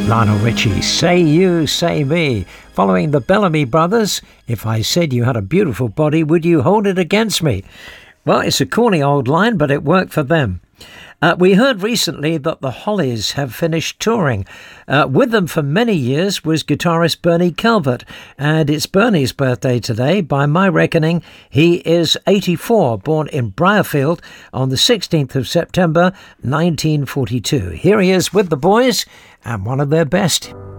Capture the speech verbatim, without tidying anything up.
Lionel Richie, Say You, Say Me. Following the Bellamy Brothers, If I Said You Had a Beautiful Body, Would You Hold It Against Me? Well, it's a corny old line, but it worked for them. Uh, we heard recently that the Hollies have finished touring. Uh, with them for many years was guitarist Bernie Calvert, and it's Bernie's birthday today. By my reckoning, he is eighty-four, born in Briarfield on the sixteenth of September, nineteen forty-two. Here he is with the boys, and one of their best.